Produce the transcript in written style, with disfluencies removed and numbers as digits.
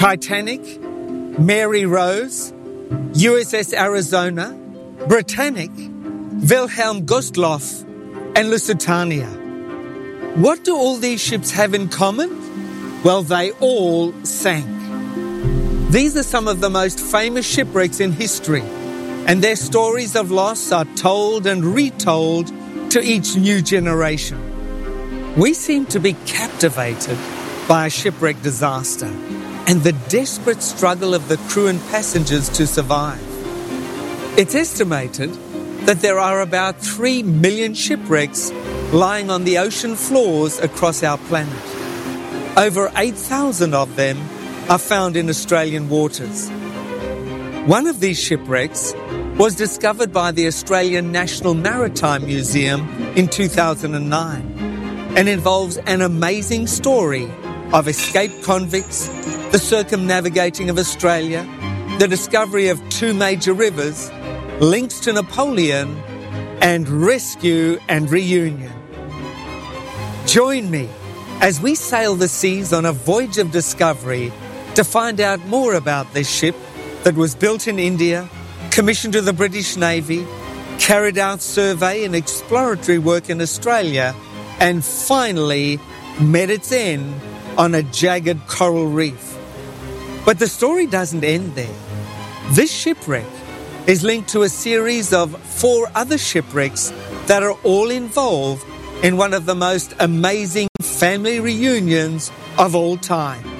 Titanic, Mary Rose, USS Arizona, Britannic, Wilhelm Gustloff, and Lusitania. What do all these ships have in common? Well, they all sank. These are some of the most famous shipwrecks in history, and their stories of loss are told and retold to each new generation. We seem to be captivated by a shipwreck disaster and the desperate struggle of the crew and passengers to survive. It's estimated that there are about 3 million shipwrecks lying on the ocean floors across our planet. Over 8,000 of them are found in Australian waters. One of these shipwrecks was discovered by the Australian National Maritime Museum in 2009 and involves an amazing story of escaped convicts, the circumnavigating of Australia, the discovery of 2 major rivers, links to Napoleon, and rescue and reunion. Join me as we sail the seas on a voyage of discovery to find out more about this ship that was built in India, commissioned to the British Navy, carried out survey and exploratory work in Australia, and finally met its end on a jagged coral reef. But the story doesn't end there. This shipwreck is linked to a series of 4 other shipwrecks that are all involved in one of the most amazing family reunions of all time.